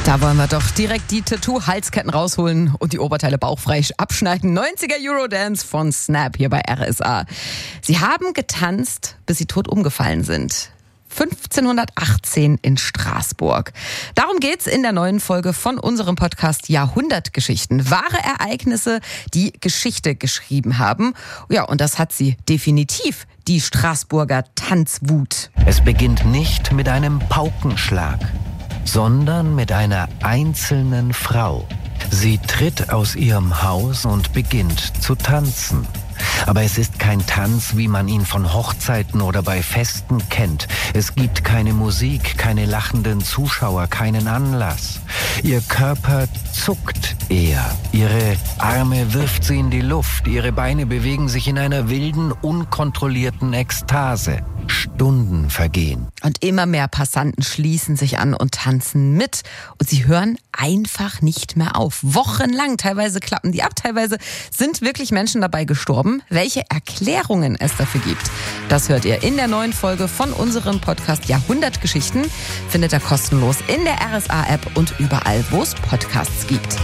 Da wollen wir doch direkt die Tattoo-Halsketten rausholen und die Oberteile bauchfrei abschneiden. 90er Eurodance von Snap hier bei RSA. Sie haben getanzt, bis sie tot umgefallen sind. 1518 in Straßburg. Darum geht's in der neuen Folge von unserem Podcast Jahrhundertgeschichten. Wahre Ereignisse, die Geschichte geschrieben haben. Ja, und das hat sie definitiv, die Straßburger Tanzwut. Es beginnt nicht mit einem Paukenschlag, sondern mit einer einzelnen Frau. Sie tritt aus ihrem Haus und beginnt zu tanzen. Aber es ist kein Tanz, wie man ihn von Hochzeiten oder bei Festen kennt. Es gibt keine Musik, keine lachenden Zuschauer, keinen Anlass. Ihr Körper zuckt eher. Ihre Arme wirft sie in die Luft. Ihre Beine bewegen sich in einer wilden, unkontrollierten Ekstase. Stunden vergehen. Und immer mehr Passanten schließen sich an und tanzen mit. Und sie hören einfach nicht mehr auf. Wochenlang. Teilweise klappen die ab, teilweise sind wirklich Menschen dabei gestorben. Welche Erklärungen es dafür gibt, das hört ihr in der neuen Folge von unserem Podcast Jahrhundertgeschichten. Findet ihr kostenlos in der RSA-App und überall, wo es Podcasts gibt.